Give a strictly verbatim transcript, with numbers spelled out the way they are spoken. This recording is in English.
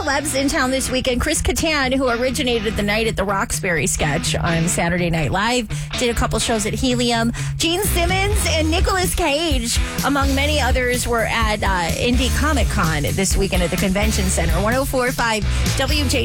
celebs in town this weekend. Chris Kattan, who originated the Night at the Roxbury sketch on Saturday Night Live, did a couple shows at Helium. Gene Simmons and Nicolas Cage, among many others, were at uh, Indie Comic Con this weekend at the Convention Center. one oh four point five W J